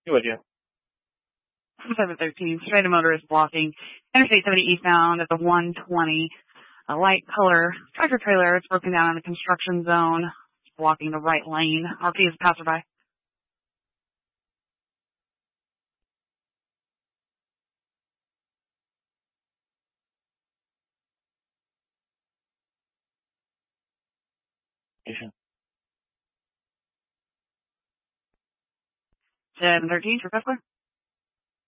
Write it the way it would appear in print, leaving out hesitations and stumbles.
You would, yeah. 713, straight motorist blocking Interstate 70 eastbound at the 120. A light color tractor trailer. It's broken down in the construction zone, blocking the right lane. RP is passerby. Yeah. 713, for Kessler.